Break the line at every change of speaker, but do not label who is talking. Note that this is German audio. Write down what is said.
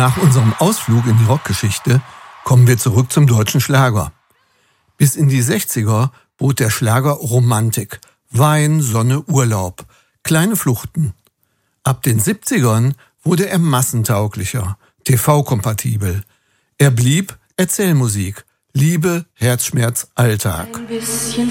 Nach unserem Ausflug in die Rockgeschichte kommen wir zurück zum deutschen Schlager. Bis in die 60er bot der Schlager Romantik, Wein, Sonne, Urlaub, kleine Fluchten. Ab den 70ern wurde er massentauglicher, TV-kompatibel. Er blieb Erzählmusik, Liebe, Herzschmerz, Alltag.
Ein bisschen